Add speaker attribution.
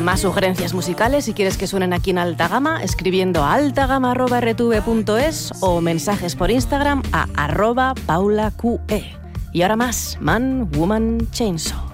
Speaker 1: Más sugerencias musicales si quieres que suenen aquí en Alta Gama, escribiendo a altagama@rtv.es o mensajes por Instagram a @paulaqe. Y ahora más, Man, Woman, Chainsaw.